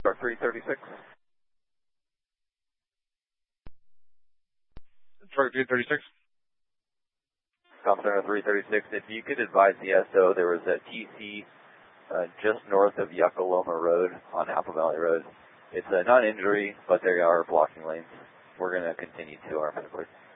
Detroit 336. Detroit 336. Com Center 336. If you could advise the SO, there was a TC just north of Yucca-Loma Road on Apple Valley Road. It's a non-injury, but they are blocking lanes. We're going to continue to our medical.